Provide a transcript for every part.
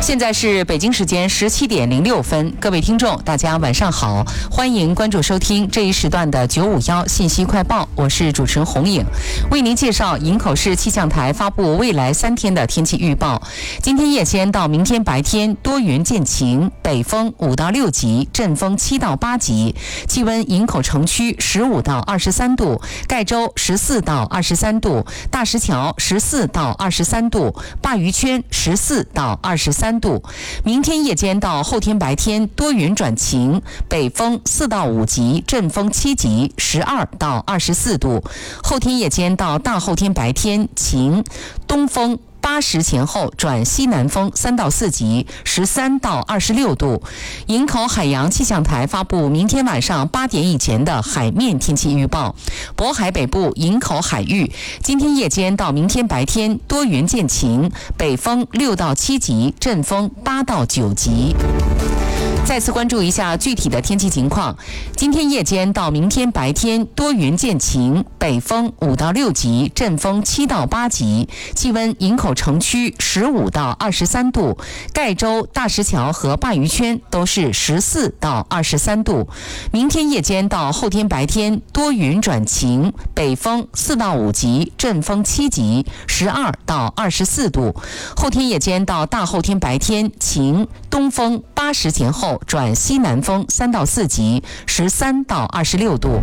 现在是北京时间17点06分，各位听众，大家晚上好，欢迎关注收听这一时段的951信息快报，我是主持人洪颖，为您介绍营口市气象台发布未来3天的天气预报。今天夜间到明天白天多云见晴，北风5到6级，阵风7到8级，气温营口城区15到23度，盖州14到23度，大石桥14到23度，鲅鱼圈14到23度。明天夜间到后天白天多云转晴，北风4到5级，阵风7级，12到24度。后天夜间到大后天白天晴，东风8时前后转西南风3到4级，13到26度。营口海洋气象台发布明天晚上8点以前的海面天气预报。渤海北部营口海域，今天夜间到明天白天多云见晴，北风6到7级，阵风8到9级。再次关注一下具体的天气情况。今天夜间到明天白天多云见晴，北风5到6级，阵风7到8级，气温营口城区15到23度，盖州、大石桥和鲅鱼圈都是14到23度。明天夜间到后天白天多云转晴，北风4到5级，阵风7级，12到24度。后天夜间到大后天白天晴，东风8时前后转西南风3到4级，13到26度。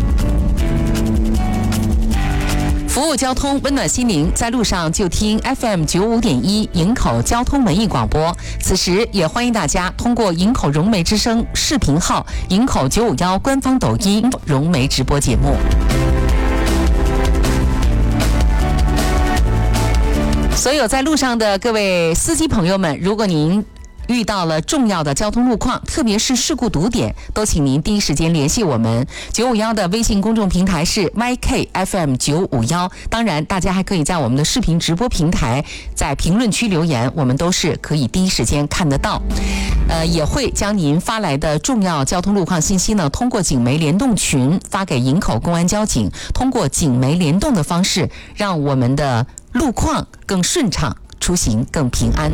服务交通，温暖心灵，在路上就听 FM95.1 营口交通文艺广播。此时也欢迎大家通过营口融媒之声视频号、营口951官方抖音融媒直播节目。所有在路上的各位司机朋友们，如果您遇到了重要的交通路况，特别是事故堵点，都请您第一时间联系我们。951的微信公众平台是 YKFM951，当然大家还可以在我们的视频直播平台在评论区留言，我们都是可以第一时间看得到。也会将您发来的重要交通路况信息呢，通过警媒联动群发给营口公安交警，通过警媒联动的方式，让我们的路况更顺畅，出行更平安。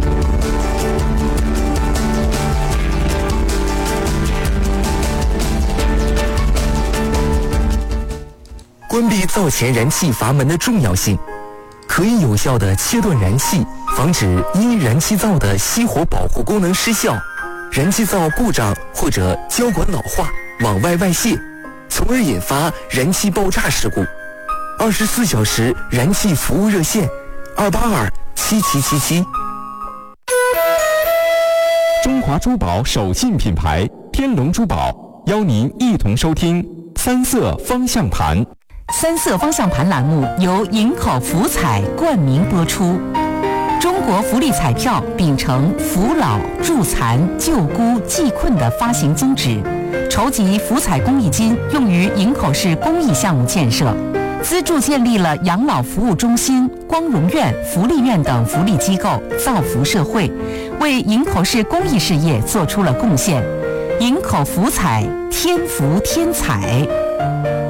关闭灶前燃气阀门的重要性，可以有效地切断燃气，防止因燃气灶的熄火保护功能失效、燃气灶故障或者胶管老化往外外泄，从而引发燃气爆炸事故。24小时燃气服务热线2827777。 中华珠宝手信品牌天龙珠宝邀您一同收听三色方向盘。 三色方向盘栏目由营口福彩冠名播出。中国福利彩票秉承扶老助残救孤济困的发行宗旨，筹集福彩公益金用于营口市公益项目建设，资助建立了养老服务中心、光荣院、福利院等福利机构，造福社会，为营口市公益事业做出了贡献。营口福彩，天福天彩。